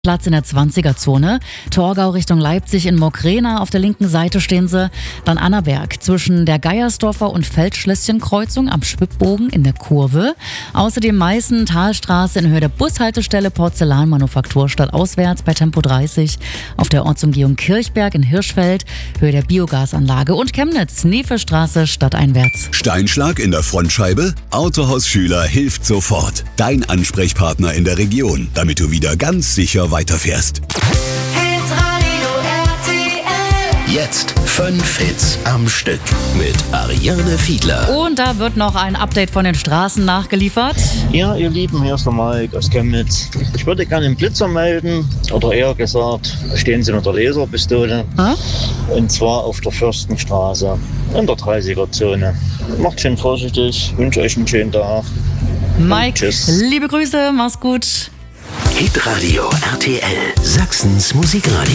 Platz in der 20er-Zone. Torgau Richtung Leipzig in Mockrena. Auf der linken Seite stehen sie. Dann Annaberg zwischen der Geiersdorfer und Feldschlösschen-Kreuzung am Schwibbogen in der Kurve. Außerdem Meißen, Talstraße in Höhe der Bushaltestelle Porzellanmanufaktur stadtauswärts bei Tempo 30. Auf der Ortsumgehung Kirchberg in Hirschfeld, Höhe der Biogasanlage. Und Chemnitz, Nefelstraße stadteinwärts. Steinschlag in der Frontscheibe? Autohaus Schüler hilft sofort. Dein Ansprechpartner in der Region, damit du wieder ganz sicher weiterfährst. Hitradio RTL. Jetzt 5 Hits am Stück mit Ariane Fiedler. Und da wird noch ein Update von den Straßen nachgeliefert. Ja, ihr Lieben, hier ist der Mike aus Chemnitz. Ich würde gerne einen Blitzer melden, oder eher gesagt, stehen Sie mit der Laserpistole. Und zwar auf der Fürstenstraße in der 30er-Zone. Macht schön vorsichtig, wünsche euch einen schönen Tag. Mike, Tschüss. liebe Grüße, mach's gut. Hitradio RTL, Sachsens Musikradio.